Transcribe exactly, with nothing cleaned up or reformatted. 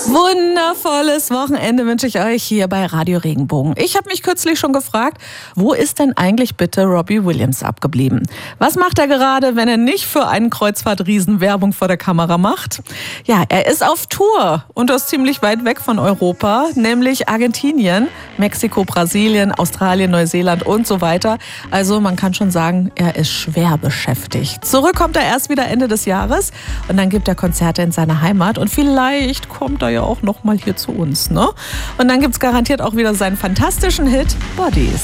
Wundervolles Wochenende wünsche ich euch hier bei Radio Regenbogen. Ich habe mich kürzlich schon gefragt, wo ist denn eigentlich bitte Robbie Williams abgeblieben? Was macht er gerade, wenn er nicht für einen Kreuzfahrtriesen Werbung vor der Kamera macht? Ja, er ist auf Tour und das ziemlich weit weg von Europa, nämlich Argentinien, Mexiko, Brasilien, Australien, Neuseeland und so weiter. Also man kann schon sagen, er ist schwer beschäftigt. Zurück kommt er erst wieder Ende des Jahres und dann gibt er Konzerte in seiner Heimat und vielleicht kommt er ja auch noch mal hier zu uns, ne? Und dann gibt's garantiert auch wieder seinen fantastischen Hit Bodies.